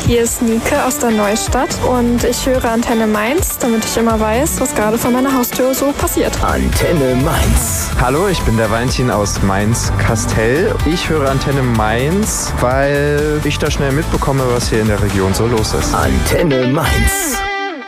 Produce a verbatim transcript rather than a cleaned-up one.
Hier ist Nike aus der Neustadt und ich höre Antenne Mainz, damit ich immer weiß, was gerade vor meiner Haustür so passiert. Antenne Mainz. Hallo, ich bin der Valentin aus Mainz-Kastel. Ich höre Antenne Mainz, weil ich da schnell mitbekomme, was hier in der Region so los ist. Antenne Mainz.